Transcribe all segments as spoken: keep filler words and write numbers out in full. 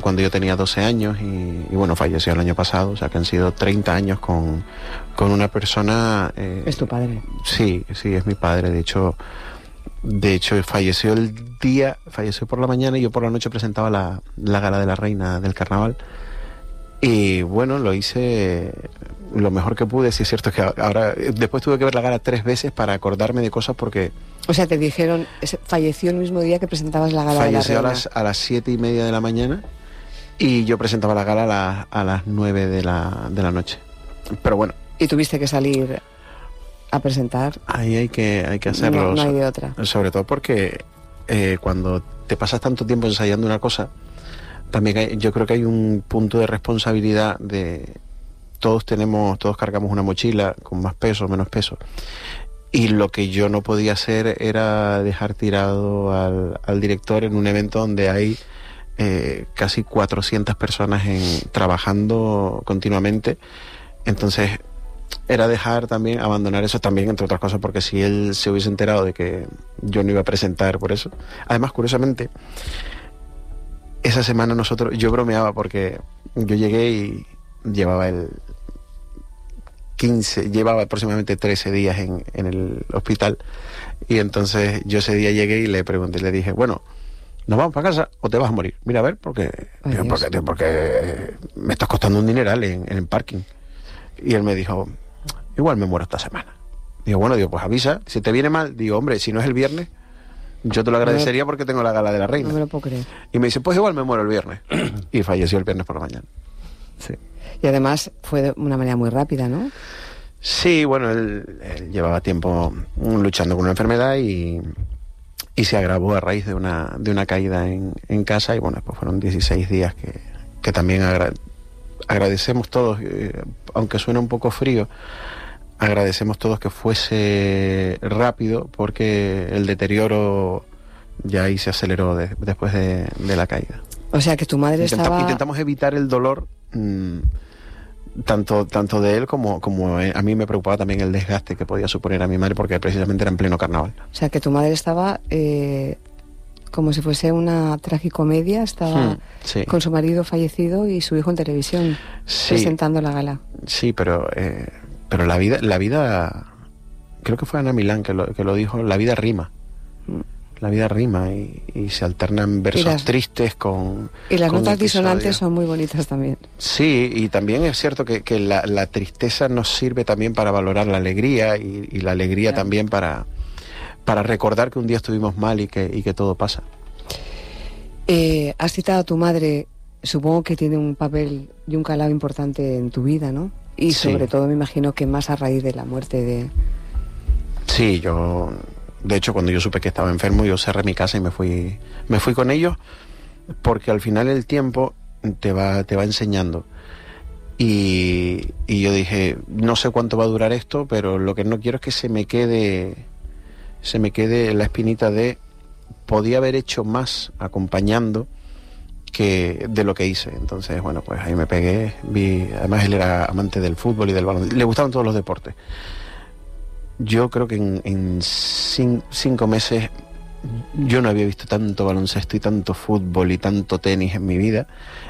cuando yo tenía doce años y, y bueno, falleció el año pasado, o sea que han sido treinta años con, con una persona... Eh, ¿Es tu padre? Sí, sí, es mi padre. De hecho, de hecho falleció el día, falleció por la mañana y yo por la noche presentaba la, la gala de la reina del carnaval. Y bueno, lo hice lo mejor que pude. Sí es cierto que ahora, después tuve que ver la gala tres veces para acordarme de cosas porque... O sea, te dijeron, falleció el mismo día que presentabas la gala de la reina. Falleció a las, a las siete y media de la mañana y yo presentaba la gala a, la, a las nueve de la, de la noche. Pero bueno. ¿Y tuviste que salir a presentar? Ahí hay que, hay que hacerlo. No, no hay de otra. Sobre todo porque eh, cuando te pasas tanto tiempo ensayando una cosa, también hay, yo creo que hay un punto de responsabilidad de... Todos tenemos, todos cargamos una mochila con más peso o menos peso. Y lo que yo no podía hacer era dejar tirado al, al director en un evento donde hay eh, casi cuatrocientas personas en, trabajando continuamente. Entonces era dejar también, abandonar eso también, entre otras cosas, porque si él se hubiese enterado de que yo no iba a presentar por eso. Además, curiosamente, esa semana nosotros, yo bromeaba porque yo llegué y llevaba el... quince, llevaba aproximadamente trece días en, en el hospital y entonces yo ese día llegué y le pregunté, le dije, bueno, ¿nos vamos para casa o te vas a morir? Mira, a ver, porque, tío, porque, tío, porque me estás costando un dineral en, en el parking. Y él me dijo, igual me muero esta semana. Digo, bueno, digo, pues avisa, si te viene mal, digo, hombre, si no es el viernes, yo te lo agradecería porque tengo la gala de la reina. No me lo puedo creer. Y me dice, pues igual me muero el viernes. Y falleció el viernes por la mañana. Sí. Y además fue de una manera muy rápida, ¿no? Sí, bueno, él, él llevaba tiempo luchando con una enfermedad y, y se agravó a raíz de una, de una caída en, en casa y bueno, pues fueron dieciséis días que, que también agra agradecemos todos, eh, aunque suene un poco frío, agradecemos todos que fuese rápido porque el deterioro ya ahí se aceleró de, después de, de la caída. O sea que tu madre Intenta, estaba... Intentamos evitar el dolor... Mmm, tanto tanto de él como como a mí me preocupaba también el desgaste que podía suponer a mi madre porque precisamente era en pleno carnaval. O sea que tu madre estaba eh, como si fuese una tragicomedia, estaba hmm, sí. con su marido fallecido y su hijo en televisión sí, presentando la gala. Sí, pero eh, pero la vida la vida creo que fue Ana Milán que lo, que lo dijo, la vida rima. Hmm. La vida rima y, y se alternan versos las, tristes con... Y las con notas disonantes son muy bonitas también. Sí, y también es cierto que, que la, la tristeza nos sirve también para valorar la alegría y, y la alegría claro. también para, para recordar que un día estuvimos mal y que, y que todo pasa. Eh, has citado a tu madre, supongo que tiene un papel y un calado importante en tu vida, ¿no? Y sobre sí. todo me imagino que más a raíz de la muerte de... Sí, yo... De hecho, cuando yo supe que estaba enfermo, yo cerré mi casa y me fui, me fui con ellos, porque al final el tiempo te va, te va enseñando. Y, y yo dije, no sé cuánto va a durar esto, pero lo que no quiero es que se me quede, se me quede la espinita de podía haber hecho más acompañando que de lo que hice. Entonces, bueno, pues ahí me pegué. Vi, además él era amante del fútbol y del balón, le gustaban todos los deportes. Yo creo que en, en cin, cinco meses yo no había visto tanto baloncesto y tanto fútbol y tanto tenis en mi vida.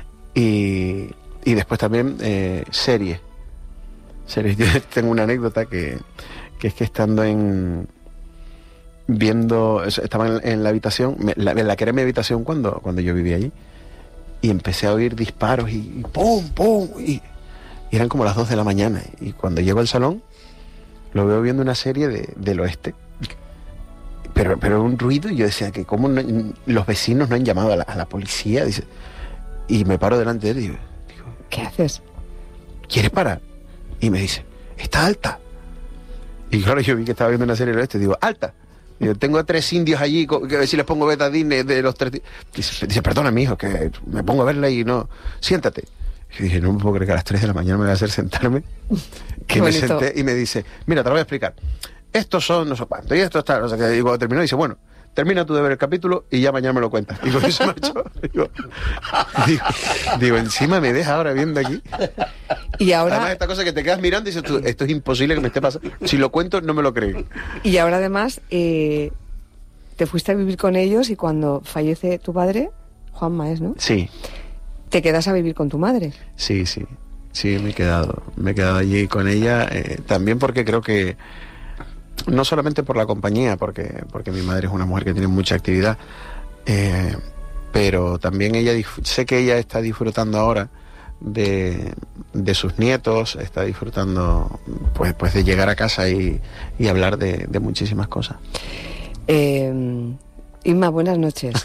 Y, y después también eh, series. series. Yo tengo una anécdota que, que es que estando en... viendo... Estaba en, en la habitación, me, la, la que era mi habitación cuando, cuando yo vivía allí. Y empecé a oír disparos y, y ¡pum, pum! Y, y eran como las dos de la mañana. Y cuando llego al salón... Lo veo viendo una serie de, del oeste, pero, pero un ruido, y yo decía que cómo no, los vecinos no han llamado a la, a la policía, dice, y me paro delante de él y digo, digo, ¿qué haces? ¿Quieres parar? Y me dice, está alta. Y claro, yo vi que estaba viendo una serie del oeste, digo, alta. Digo, tengo a tres indios allí, que a ver si les pongo betadine de los tres... Dice, dice, perdona, mijo, que me pongo a verla y no... Siéntate. Y dije, no me puedo creer que a las tres de la mañana me voy a hacer sentarme. Que me senté y me dice, mira, te lo voy a explicar. Estos son no sé cuánto, y esto está, o sea, que, y cuando terminó dice, bueno, termina tú de ver el capítulo y ya mañana me lo cuentas. Y con eso me echó. Digo, digo, digo, encima me deja ahora viendo aquí. Y ahora... Además, esta cosa que te quedas mirando y dices, tú, esto es imposible que me esté pasando. Si lo cuento, no me lo creen. Y ahora además, eh, te fuiste a vivir con ellos y cuando fallece tu padre, Juanma es, ¿no? Sí. ¿Te quedas a vivir con tu madre? Sí, sí, sí, me he quedado, me he quedado allí con ella, eh, también porque creo que, no solamente por la compañía, porque, porque mi madre es una mujer que tiene mucha actividad, eh, pero también ella, sé que ella está disfrutando ahora de, de sus nietos, está disfrutando pues, pues de llegar a casa y, y hablar de, de muchísimas cosas. Eh, Inma, buenas noches.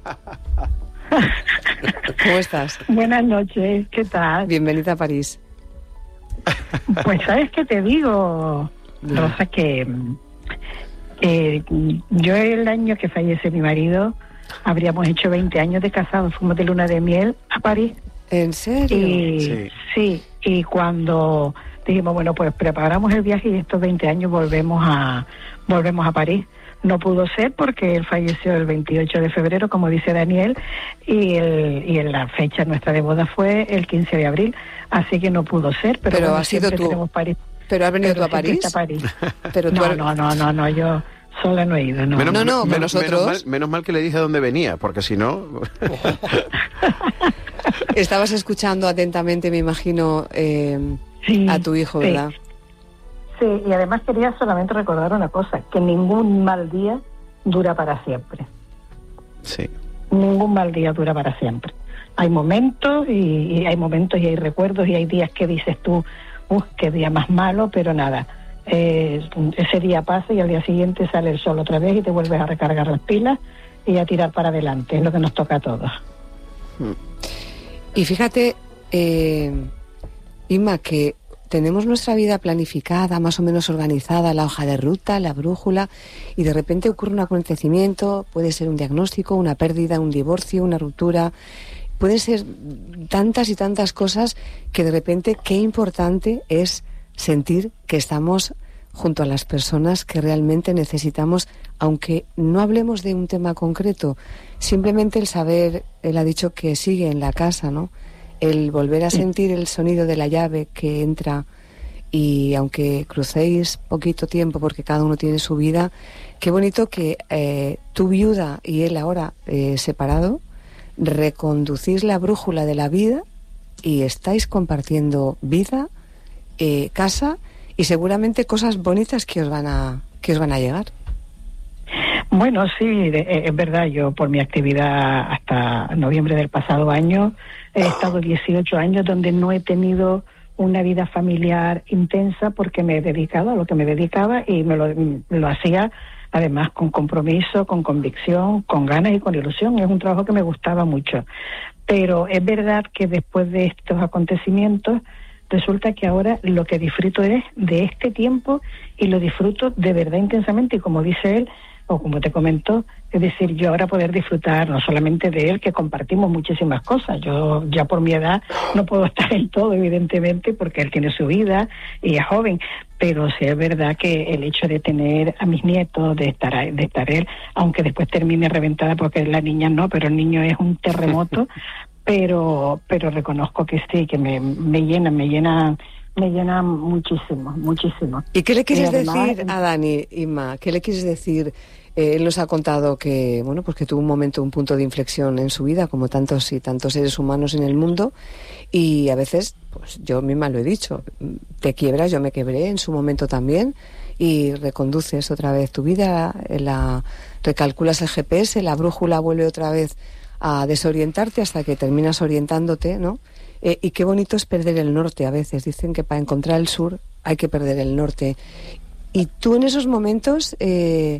¿Cómo estás? Buenas noches, ¿qué tal? Bienvenida a París. Pues sabes qué te digo, Rosa, que, que yo el año que fallece mi marido habríamos hecho veinte años de casados, fuimos de luna de miel a París. ¿En serio? Y, sí. sí, y cuando dijimos, bueno, pues preparamos el viaje y estos veinte años volvemos a volvemos a París. No pudo ser porque él falleció el veintiocho de febrero, como dice Daniel, y el y en la fecha nuestra de boda fue el quince de abril, así que no pudo ser. Pero, pero bueno, ha sido tú. París. ¿Pero has venido pero tú a París? París. Pero tú no, has... no, no, no, no, yo sola no he ido. No, menos, no, no, menos, nosotros... menos, mal, menos mal que le dije dónde venía, porque si no... Estabas escuchando atentamente, me imagino, eh, sí, a tu hijo, ¿verdad? Sí. Sí, y además quería solamente recordar una cosa, que ningún mal día dura para siempre. Sí. Ningún mal día dura para siempre. Hay momentos y, y hay momentos y hay recuerdos y hay días que dices tú, uff, qué día más malo, pero nada. Eh, ese día pasa y al día siguiente sale el sol otra vez y te vuelves a recargar las pilas y a tirar para adelante. Es lo que nos toca a todos. Y fíjate, eh, Inma, que tenemos nuestra vida planificada, más o menos organizada, la hoja de ruta, la brújula, y de repente ocurre un acontecimiento, puede ser un diagnóstico, una pérdida, un divorcio, una ruptura, pueden ser tantas y tantas cosas que de repente qué importante es sentir que estamos junto a las personas que realmente necesitamos, aunque no hablemos de un tema concreto, simplemente el saber, él ha dicho que sigue en la casa, ¿no? El volver a sentir el sonido de la llave que entra, y aunque crucéis poquito tiempo porque cada uno tiene su vida, qué bonito que eh, tu viuda y él ahora eh, separado, reconducís la brújula de la vida y estáis compartiendo vida, eh, casa y seguramente cosas bonitas que os van a que os van a llegar. Bueno, sí, es verdad, yo por mi actividad hasta noviembre del pasado año he estado dieciocho años donde no he tenido una vida familiar intensa porque me he dedicado a lo que me dedicaba y me lo, lo hacía además con compromiso, con convicción, con ganas y con ilusión. Es un trabajo que me gustaba mucho. Pero es verdad que después de estos acontecimientos resulta que ahora lo que disfruto es de este tiempo y lo disfruto de verdad intensamente y como dice él, o como te comentó, es decir, yo ahora poder disfrutar no solamente de él, que compartimos muchísimas cosas. Yo ya por mi edad no puedo estar en todo, evidentemente, porque él tiene su vida y es joven, pero sí es verdad que el hecho de tener a mis nietos, de estar de estar él, aunque después termine reventada porque la niña no, pero el niño es un terremoto, pero pero reconozco que sí, que me, me llena, me llena... Me llena muchísimo, muchísimo. ¿Y qué le quieres y además, decir a Dani, Inma? ¿Qué le quieres decir? Eh, él nos ha contado que, bueno, pues que tuvo un momento, un punto de inflexión en su vida, como tantos y tantos seres humanos en el mundo, y a veces, pues yo misma lo he dicho, te quiebras, yo me quebré en su momento también, y reconduces otra vez tu vida, la recalculas el G P S, la brújula vuelve otra vez a desorientarte hasta que terminas orientándote, ¿no? Eh, y qué bonito es perder el norte a veces. Dicen que para encontrar el sur hay que perder el norte. Y tú en esos momentos, eh,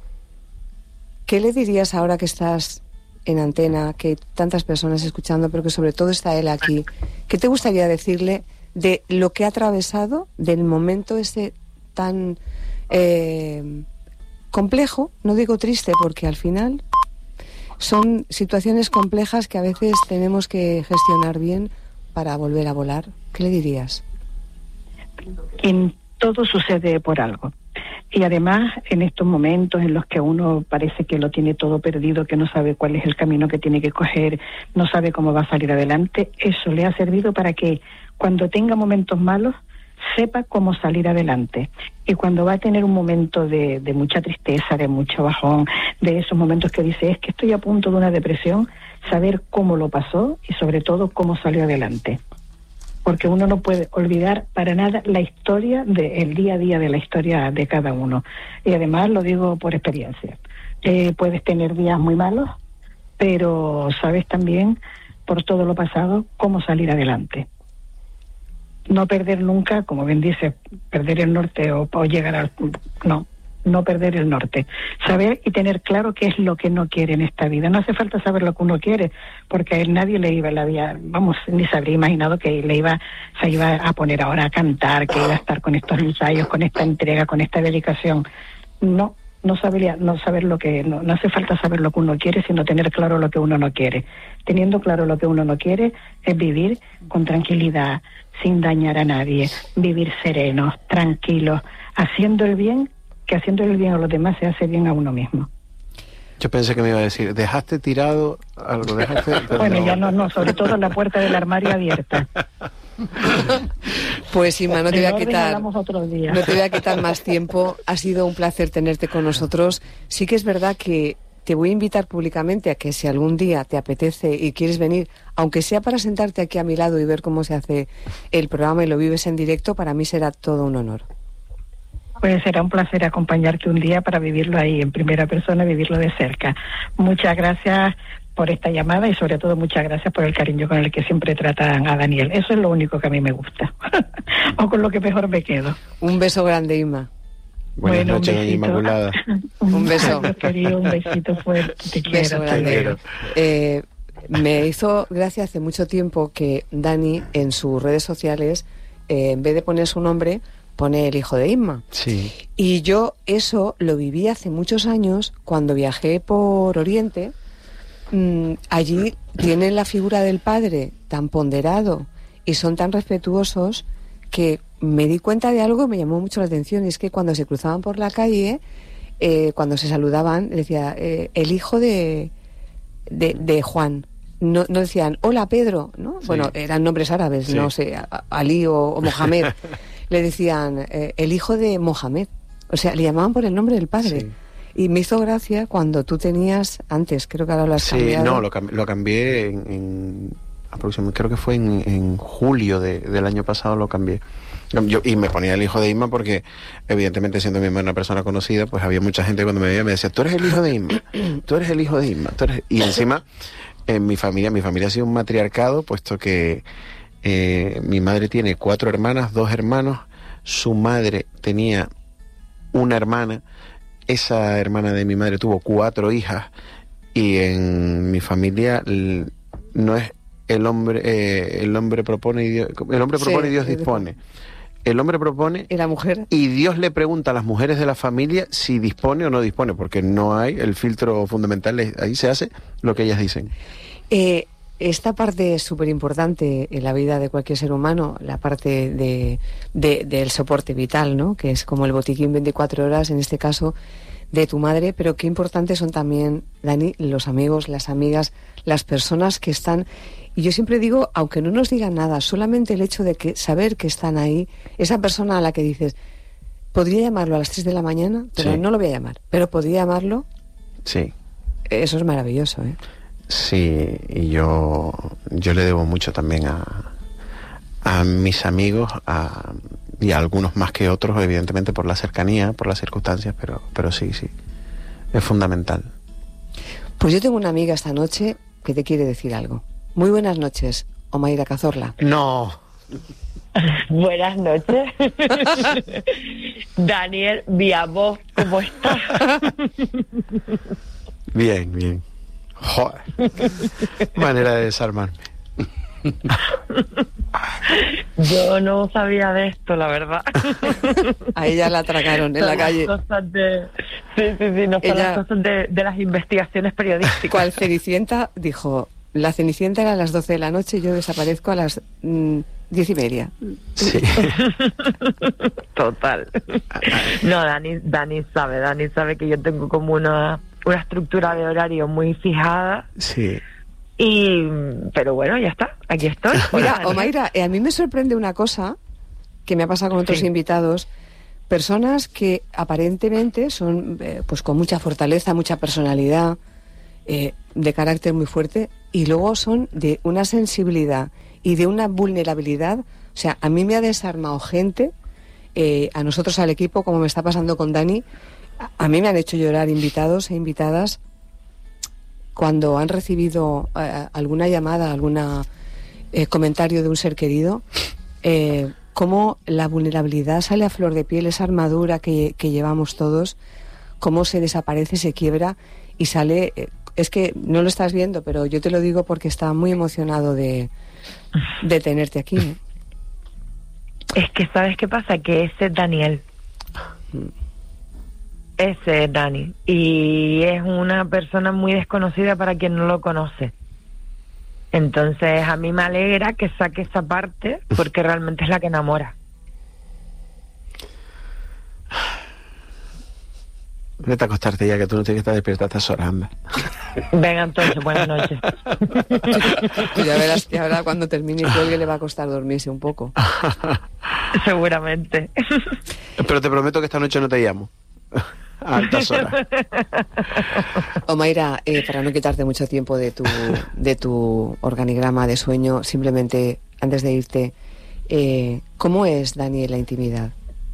¿qué le dirías ahora que estás en antena, que hay tantas personas escuchando, pero que sobre todo está él aquí? ¿Qué te gustaría decirle de lo que ha atravesado, del momento ese tan eh, complejo? No digo triste, porque al final son situaciones complejas que a veces tenemos que gestionar bien para volver a volar. ¿Qué le dirías? En todo sucede por algo. Y además, en estos momentos en los que uno parece que lo tiene todo perdido, que no sabe cuál es el camino que tiene que coger, no sabe cómo va a salir adelante, eso le ha servido para que cuando tenga momentos malos sepa cómo salir adelante. Y cuando va a tener un momento de, de mucha tristeza, de mucho bajón, de esos momentos que dice, es que estoy a punto de una depresión, saber cómo lo pasó y sobre todo cómo salió adelante. Porque uno no puede olvidar para nada la historia, de, el día a día de la historia de cada uno. Y además lo digo por experiencia. Eh, puedes tener días muy malos, pero sabes también, por todo lo pasado, cómo salir adelante. No perder nunca, como bien dice, perder el norte o, o llegar al... No, no perder el norte. Saber y tener claro qué es lo que no quiere en esta vida. No hace falta saber lo que uno quiere, porque a él nadie le iba, la había, vamos, ni se habría imaginado que le iba, se iba a poner ahora a cantar, que iba a estar con estos ensayos, con esta entrega, con esta dedicación. No, no sabría, no saber lo que, no, no hace falta saber lo que uno quiere, sino tener claro lo que uno no quiere. Teniendo claro lo que uno no quiere, es vivir con tranquilidad, sin dañar a nadie, vivir serenos, tranquilos, haciendo el bien, que haciendo el bien a los demás se hace bien a uno mismo. Yo pensé que me iba a decir, ¿dejaste tirado algo? ¿Dejaste? Bueno, ya no, no, sobre todo la puerta del armario abierta. Pues Inma, no te voy a quitar, no te voy a quitar más tiempo. Ha sido un placer tenerte con nosotros. Sí que es verdad que te voy a invitar públicamente a que si algún día te apetece y quieres venir, aunque sea para sentarte aquí a mi lado y ver cómo se hace el programa y lo vives en directo, para mí será todo un honor. Pues será un placer acompañarte un día para vivirlo ahí en primera persona, vivirlo de cerca. Muchas gracias por esta llamada y sobre todo muchas gracias por el cariño con el que siempre tratan a Daniel. Eso es lo único que a mí me gusta o con lo que mejor me quedo. Un beso grande, Inma. Buenas bueno, noches, doña Inmaculada. Un beso. Querido, un besito fuerte. Te quiero. Beso grande. Eh, me hizo gracia hace mucho tiempo que Dani en sus redes sociales, eh, en vez de poner su nombre, pone el hijo de Inma. Sí. Y yo eso lo viví hace muchos años cuando viajé por Oriente. Mmm, allí tienen la figura del padre tan ponderado y son tan respetuosos que me di cuenta de algo que me llamó mucho la atención, y es que cuando se cruzaban por la calle, eh, cuando se saludaban, decía eh, el hijo de, de, de Juan. No, no decían hola Pedro, ¿no? Sí. Bueno, eran nombres árabes, sí. No sé, Ali o, o Mohamed. Le decían eh, el hijo de Mohamed, o sea, le llamaban por el nombre del padre. Sí. Y me hizo gracia cuando tú tenías, antes, creo que ahora lo has sí, cambiado. Sí, no, lo, cam lo cambié en, en aproximadamente, creo que fue en, en julio de, del año pasado lo cambié. Yo, y me ponía el hijo de Inma porque, evidentemente, siendo mi hermana una persona conocida, pues había mucha gente cuando me veía me decía, tú eres el hijo de Inma, tú eres el hijo de Inma. Tú eres... Y encima, en mi familia, mi familia ha sido un matriarcado, puesto que Eh, mi madre tiene cuatro hermanas, dos hermanos, su madre tenía una hermana, esa hermana de mi madre tuvo cuatro hijas, y en mi familia no es el hombre, eh, el hombre propone y Dios, el hombre propone sí, y Dios dispone. El hombre propone y la mujer, y Dios le pregunta a las mujeres de la familia si dispone o no dispone, porque no hay el filtro fundamental, ahí se hace lo que ellas dicen. Eh, Esta parte es súper importante en la vida de cualquier ser humano, la parte de, de, del soporte vital, ¿no? Que es como el botiquín veinticuatro horas, en este caso, de tu madre, pero qué importantes son también, Dani, los amigos, las amigas, las personas que están... Y yo siempre digo, aunque no nos digan nada, solamente el hecho de que saber que están ahí, esa persona a la que dices, podría llamarlo a las tres de la mañana, pero sí. No lo voy a llamar, pero podría llamarlo... Sí. Eso es maravilloso, ¿eh? Sí, y yo, yo le debo mucho también a, a mis amigos, a, y a algunos más que otros, evidentemente por la cercanía, por las circunstancias, pero, pero sí, sí, es fundamental. Pues yo tengo una amiga esta noche que te quiere decir algo. Muy buenas noches, Omaira Cazorla. No. Buenas noches. Daniel, vía voz, ¿cómo estás? Bien, bien. Joder. Manera de desarmarme. Yo no sabía de esto, la verdad. A ella la atracaron en la calle. Cosas de, sí, sí, sí, no son ella, las cosas de, de las investigaciones periodísticas. Cual Cenicienta dijo, la Cenicienta era a las doce de la noche y yo desaparezco a las mm, diez y media. Sí. Total. No, Dani, Dani sabe, Dani sabe que yo tengo como una... una estructura de horario muy fijada. Sí. Y, pero bueno, ya está, aquí estoy. Mira, Omaira, eh, a mí me sorprende una cosa, que me ha pasado con otros Sí. invitados, personas que aparentemente son eh, pues con mucha fortaleza, mucha personalidad, eh, de carácter muy fuerte, y luego son de una sensibilidad y de una vulnerabilidad. O sea, a mí me ha desarmado gente, eh, a nosotros, al equipo, como me está pasando con Dani. A, a mí me han hecho llorar invitados e invitadas cuando han recibido eh, alguna llamada, algún eh, comentario de un ser querido, eh, cómo la vulnerabilidad sale a flor de piel, esa armadura que, que llevamos todos, cómo se desaparece, se quiebra y sale... Eh, es que no lo estás viendo, pero yo te lo digo porque estaba muy emocionado de, de tenerte aquí, ¿eh? Es que, ¿sabes qué pasa? Que ese es Daniel. Ese es Dani. Y es una persona muy desconocida para quien no lo conoce. Entonces, a mí me alegra que saque esa parte, porque realmente es la que enamora. Vete a acostarte ya, que tú no tienes que estar despierta a estas horas, anda. Venga, entonces, buenas noches. Tú ya verás que ahora cuando termine y cuelgue le va a costar dormirse un poco. Seguramente. Pero te prometo que esta noche no te llamo. A altas horas. Omaira, eh, para no quitarte mucho tiempo de tu, de tu organigrama de sueño, simplemente, antes de irte, eh, ¿cómo es Dani en la intimidad?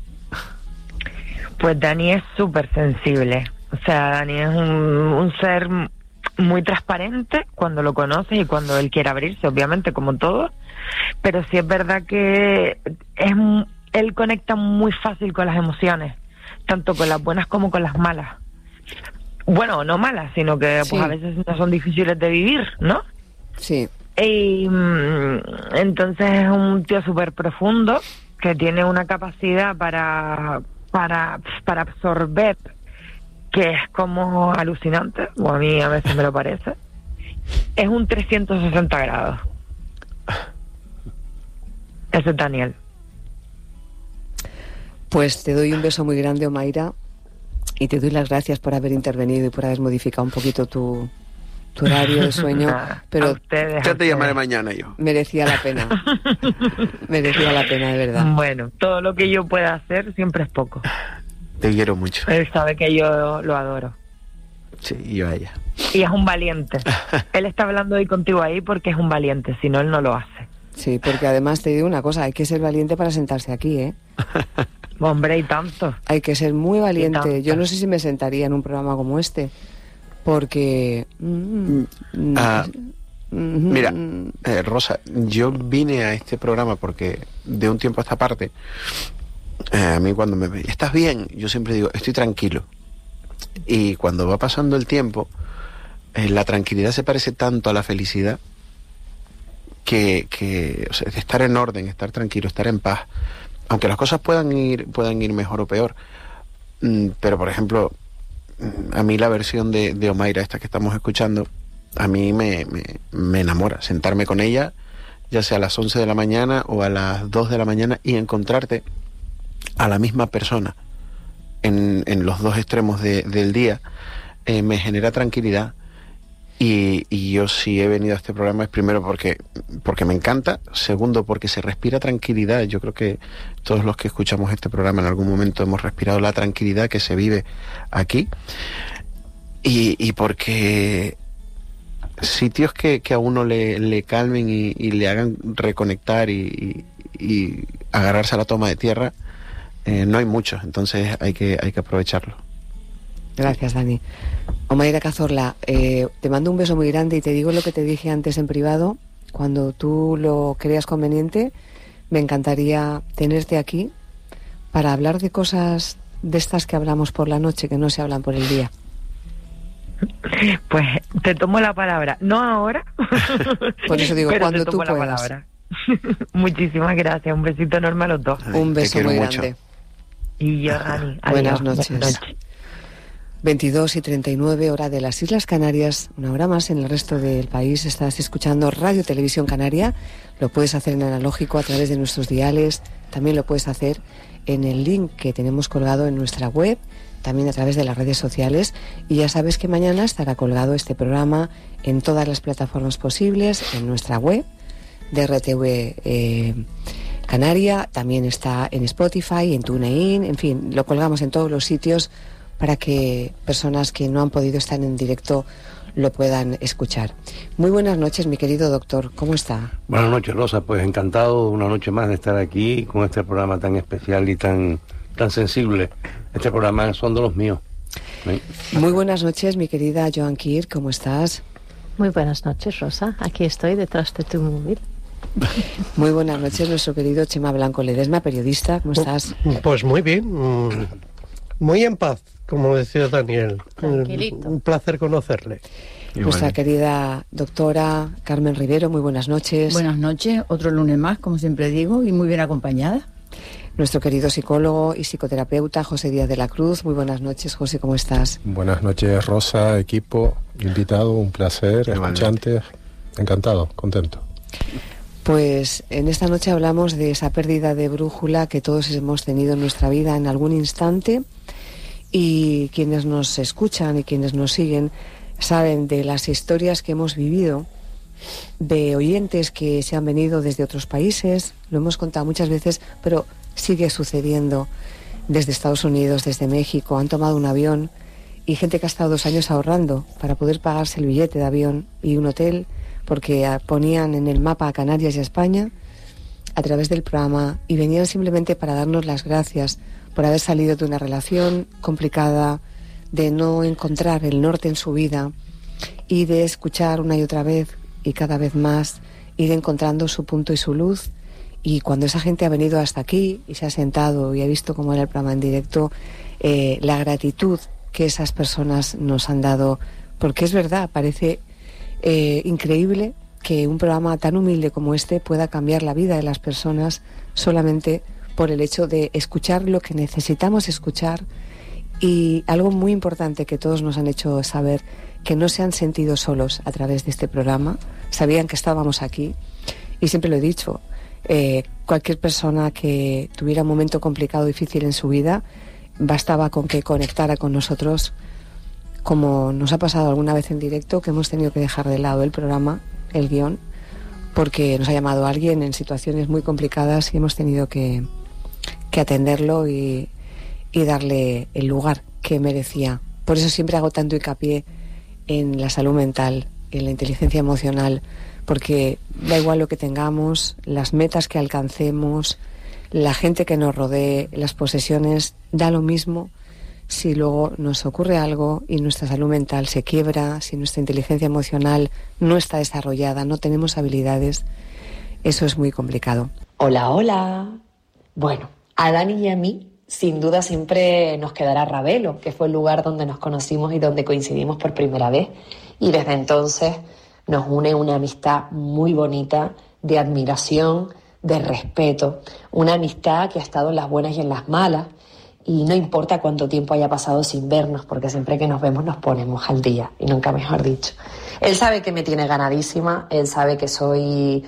Pues Dani es súper sensible. O sea, Dani es un, un ser muy transparente cuando lo conoces y cuando él quiere abrirse, obviamente, como todo. Pero sí es verdad que es él conecta muy fácil con las emociones, tanto con las buenas como con las malas. Bueno, no malas, sino que pues sí. a veces no son difíciles de vivir, ¿no? Sí. Y mm, entonces es un tío súper profundo que tiene una capacidad para... para para absorber, que es como alucinante, o a mí a veces me lo parece. Es un trescientos sesenta grados. Ese es Daniel. Pues te doy un beso muy grande, Omaira, y te doy las gracias por haber intervenido y por haber modificado un poquito tu, tu horario de sueño, pero A ustedes, Ya a te llamaré ustedes. mañana yo. merecía la pena. Merecía la pena, de verdad. Bueno, todo lo que yo pueda hacer siempre es poco. Te quiero mucho. Él sabe que yo lo adoro. Sí, y yo a ella. Y es un valiente. Él está hablando hoy contigo ahí porque es un valiente, si no, él no lo hace. Sí, porque además te digo una cosa, hay que ser valiente para sentarse aquí, ¿eh? Hombre, y tanto. Hay que ser muy valiente. tanto. Yo no sé si me sentaría en un programa como este, porque... mm, mm, Ah, mm, Mira, mm, eh, Rosa, yo vine a este programa porque de un tiempo a esta parte, eh, a mí cuando me ve, ¿estás bien? Yo siempre digo, estoy tranquilo. Y cuando va pasando el tiempo, eh, la tranquilidad se parece tanto a la felicidad que, que o sea, de estar en orden, estar tranquilo, estar en paz, aunque las cosas puedan ir, puedan ir mejor o peor. Mm, pero, por ejemplo, mm, a mí la versión de, de Omaira, esta que estamos escuchando, a mí me, me, me enamora. Sentarme con ella, ya sea a las once de la mañana o a las dos de la mañana, y encontrarte a la misma persona en, en los dos extremos de, del día, eh, me genera tranquilidad. Y, y yo si he venido a este programa es primero porque, porque me encanta, segundo porque se respira tranquilidad. Yo creo que todos los que escuchamos este programa en algún momento hemos respirado la tranquilidad que se vive aquí, y, y porque sitios que, que a uno le, le calmen y, y le hagan reconectar y, y, y agarrarse a la toma de tierra, eh, no hay muchos, entonces hay que, hay que aprovecharlo. Gracias, Dani. Omaira Cazorla, eh, te mando un beso muy grande y te digo lo que te dije antes en privado. Cuando tú lo creas conveniente, me encantaría tenerte aquí para hablar de cosas de estas que hablamos por la noche, que no se hablan por el día. Pues te tomo la palabra, no ahora. Por eso digo, pero cuando te tomo tú la puedas. palabra. Muchísimas gracias, un besito enorme a los dos. Ay, Un te beso quiero muy mucho. grande. Y yo, Dani, Buenas adiós. noches. Buenas noches. veintidós y treinta y nueve, hora de las Islas Canarias, una hora más en el resto del país. Estás escuchando Radio Televisión Canaria. Lo puedes hacer en analógico a través de nuestros diales. También lo puedes hacer en el link que tenemos colgado en nuestra web, también a través de las redes sociales. Y ya sabes que mañana estará colgado este programa en todas las plataformas posibles, en nuestra web de R T V eh, canaria, también está en Spotify, en TuneIn, en fin, lo colgamos en todos los sitios para que personas que no han podido estar en directo lo puedan escuchar. Muy buenas noches, mi querido doctor, ¿cómo está? Buenas noches, Rosa, pues encantado una noche más de estar aquí con este programa tan especial y tan, tan sensible. Este programa son de los míos. ¿Sí? Muy buenas noches, mi querida Joan Kirk, ¿cómo estás? Muy buenas noches, Rosa, aquí estoy detrás de tu móvil. Muy buenas noches, nuestro querido Chema Blanco Ledesma, periodista, ¿cómo estás? Pues muy bien, muy en paz, como decía Daniel. Tranquilito. Un placer conocerle. Nuestra bueno. querida doctora Carmen Rivero, muy buenas noches. Buenas noches, otro lunes más, como siempre digo, y muy bien acompañada. Nuestro querido psicólogo y psicoterapeuta José Díaz de la Cruz, muy buenas noches, José, ¿cómo estás? Buenas noches, Rosa, equipo, invitado, un placer, escuchantes, encantado, contento. Pues en esta noche hablamos de esa pérdida de brújula que todos hemos tenido en nuestra vida en algún instante, y quienes nos escuchan y quienes nos siguen saben de las historias que hemos vivido, de oyentes que se han venido desde otros países, lo hemos contado muchas veces, pero sigue sucediendo, desde Estados Unidos, desde México, han tomado un avión, y gente que ha estado dos años ahorrando para poder pagarse el billete de avión y un hotel, porque ponían en el mapa a Canarias y a España a través del programa, y venían simplemente para darnos las gracias por haber salido de una relación complicada, de no encontrar el norte en su vida, y de escuchar una y otra vez y cada vez más ir encontrando su punto y su luz. Y cuando esa gente ha venido hasta aquí y se ha sentado y ha visto cómo era el programa en directo, eh, la gratitud que esas personas nos han dado, porque es verdad, parece eh, increíble que un programa tan humilde como este pueda cambiar la vida de las personas solamente por el hecho de escuchar lo que necesitamos escuchar. Y algo muy importante que todos nos han hecho saber, que no se han sentido solos a través de este programa, sabían que estábamos aquí, y siempre lo he dicho, eh, cualquier persona que tuviera un momento complicado, difícil en su vida, bastaba con que conectara con nosotros, como nos ha pasado alguna vez en directo, que hemos tenido que dejar de lado el programa, el guión, porque nos ha llamado alguien en situaciones muy complicadas y hemos tenido que, que atenderlo y, y darle el lugar que merecía. Por eso siempre hago tanto hincapié en la salud mental, en la inteligencia emocional, porque da igual lo que tengamos, las metas que alcancemos, la gente que nos rodee, las posesiones, da lo mismo si luego nos ocurre algo y nuestra salud mental se quiebra, si nuestra inteligencia emocional no está desarrollada, no tenemos habilidades. Eso es muy complicado. Hola, hola. Bueno, a Dani y a mí sin duda siempre nos quedará Ravelo, que fue el lugar donde nos conocimos y donde coincidimos por primera vez. Y desde entonces nos une una amistad muy bonita, de admiración, de respeto. Una amistad que ha estado en las buenas y en las malas. Y no importa cuánto tiempo haya pasado sin vernos, porque siempre que nos vemos nos ponemos al día, y nunca mejor dicho. Él sabe que me tiene ganadísima, él sabe que soy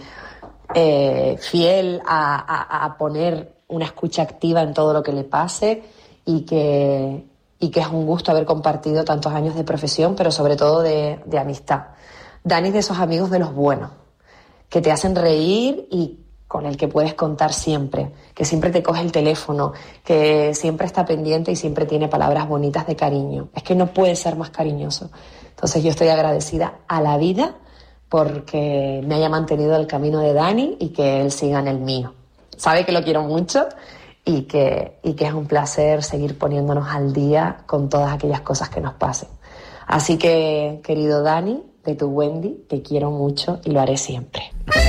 eh, fiel a, a, a poner una escucha activa en todo lo que le pase, y que, y que es un gusto haber compartido tantos años de profesión, pero sobre todo de, de amistad. Dani es de esos amigos de los buenos, que te hacen reír y con el que puedes contar siempre, que siempre te coge el teléfono, que siempre está pendiente y siempre tiene palabras bonitas de cariño. Es que no puede ser más cariñoso. Entonces yo estoy agradecida a la vida porque me haya mantenido el camino de Dani y que él siga en el mío. Sabe que lo quiero mucho y que, y que es un placer seguir poniéndonos al día con todas aquellas cosas que nos pasen. Así que, querido Dani, de tu Wendy, te quiero mucho y lo haré siempre.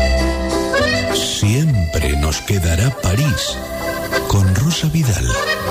Siempre nos quedará París, con Rosa Vidal.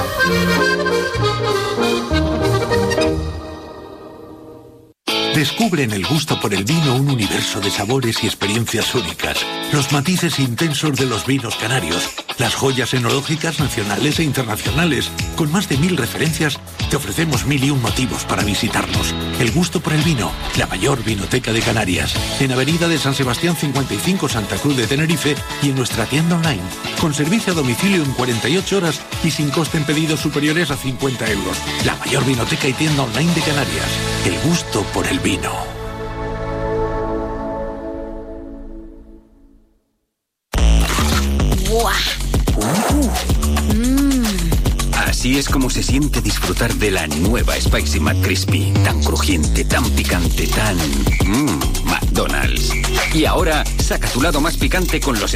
Descubre en el gusto por el vino un universo de sabores y experiencias únicas, los matices intensos de los vinos canarios, las joyas enológicas nacionales e internacionales. Con más de mil referencias, te ofrecemos mil y un motivos para visitarnos. El gusto por el vino, la mayor vinoteca de Canarias, en Avenida de San Sebastián cincuenta y cinco, Santa Cruz de Tenerife, y en nuestra tienda online, con servicio a domicilio en cuarenta y ocho horas y sin coste en pedidos superiores a cincuenta euros. La mayor vinoteca y tienda online de Canarias. El gusto por el vino. ¡Buah! Uh. Mm. Así es como se siente disfrutar de la nueva Spicy McCrispy. Tan crujiente, tan picante, tan... Mmm, McDonald's. Y ahora, saca tu lado más picante con los